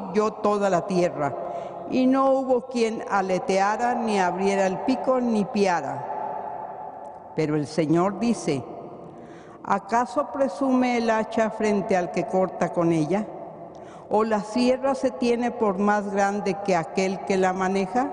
yo toda la tierra, y no hubo quien aleteara, ni abriera el pico, ni piara. Pero el Señor dice: ¿acaso presume el hacha frente al que corta con ella? ¿O la sierra se tiene por más grande que aquel que la maneja?